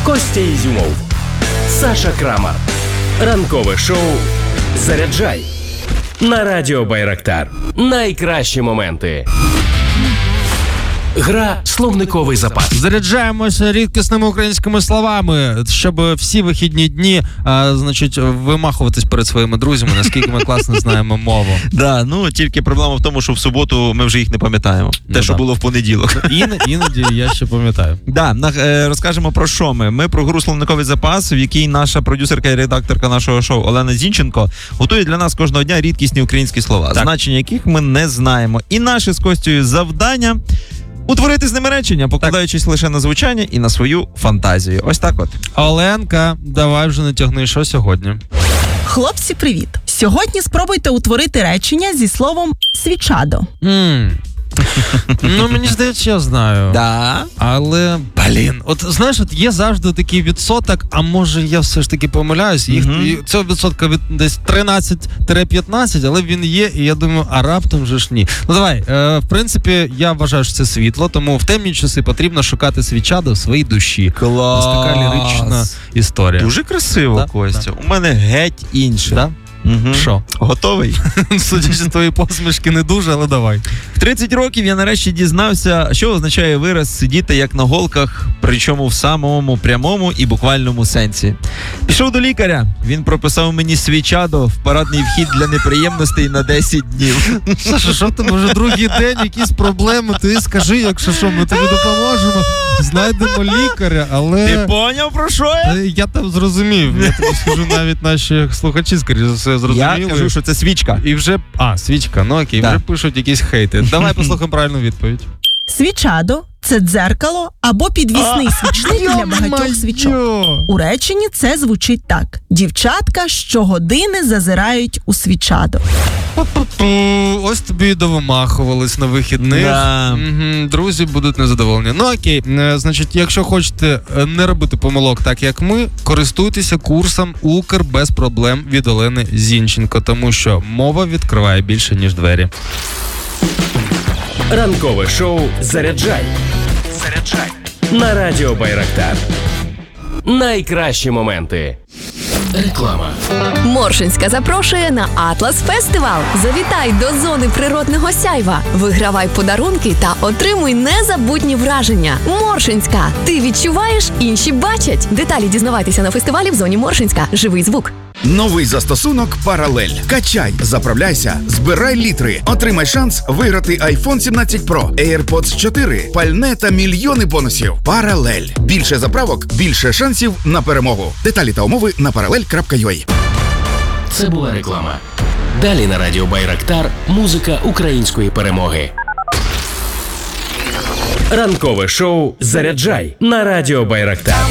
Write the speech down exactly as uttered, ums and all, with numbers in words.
Костя Ізюмов, Саша Крамар. Ранкове шоу «Заряджай» на радіо Байрактар. Найкращі моменти. Гра «Словниковий запас». Заряджаємося рідкісними українськими словами, щоб всі вихідні дні, а, значить, вимахуватись перед своїми друзями, наскільки ми класно знаємо мову. Да, ну тільки проблема в тому, що в суботу ми вже їх не пам'ятаємо. Те, Ну, що да. було в понеділок. Ін, іноді я ще пам'ятаю. Да, на- е, розкажемо про що ми. Ми про гру «Словниковий запас», в якій наша продюсерка і редакторка нашого шоу Олена Зінченко готує для нас кожного дня рідкісні українські слова, Так. значення яких ми не знаємо. І наше з Костю завдання – утворити з ними речення, покладаючись лише на звучання і на свою фантазію. Ось так от. Оленка, давай вже не тягни, що сьогодні? Хлопці, привіт! Сьогодні спробуйте утворити речення зі словом «свічадо». М. Ну, мені здається, я знаю. Да. Але, блін, от знаєш, от є завжди такий відсоток, а може я все ж таки помиляюсь, їх, Мгм. і цього відсотка від десь тринадцять-п'ятнадцять, але він є, і я думаю, а раптом же ж ні. Ну давай, е, в принципі, я вважаю, що це світло, тому в темні часи потрібно шукати свічадо в своїй душі. Клас. Ось така лірична історія. Дуже красиво, Да, Костя. У мене геть інше. Да? Угу. Що? Готовий? Судячи з твоєї посмішки, не дуже, але давай. В тридцять років я нарешті дізнався, що означає вираз «сидіти як на голках», причому в самому прямому і буквальному сенсі. Пішов до лікаря, він прописав мені свічадо в парадний вхід для неприємностей на десять днів. Саша, що там вже другий день, якісь проблеми, ти скажи, якщо що, ми тобі допоможемо, знайдемо лікаря, але... Ти поняв, про що я? Та я там зрозумів, я тобі скажу, навіть наші слухачі, скоріше за все, зрозуміли. Я кажу, що це свічка. І вже, а, свічка, ну окей, Да. вже пишуть якісь хейти. Давай послухаємо правильну відповідь. Свічадо – це дзеркало або підвісний свічник для багатьох свічок. У реченні це звучить так. Дівчатка щогодини зазирають у свічадо. Пу-пу-пу. Ось тобі і довимахувались на вихідних. Да. Мгм, друзі будуть незадоволені. Ну окей, е, значить, якщо хочете е, не робити помилок так, як ми, користуйтеся курсом «Укр без проблем» від Олени Зінченко, тому що мова відкриває більше, ніж двері. Ранкове шоу «Заряджай». Заряджай на радіо Байрактар. Найкращі моменти. Реклама. Моршинська запрошує на Атлас Фестивал. Завітай до зони природного сяйва. Вигравай подарунки та отримуй незабутні враження. Моршинська. Ти відчуваєш, інші бачать. Деталі дізнавайтеся на фестивалі в зоні Моршинська. Живий звук. Новий застосунок «Паралель». Качай, заправляйся, збирай літри. Отримай шанс виграти айфон сімнадцять Про, AirPods чотири, пальне та мільйони бонусів. «Паралель». Більше заправок, більше шансів на перемогу. Деталі та умови на паралель крапка ю а. Це була реклама. Далі на радіо Байрактар музика української перемоги. Ранкове шоу «Заряджай» на радіо Байрактар.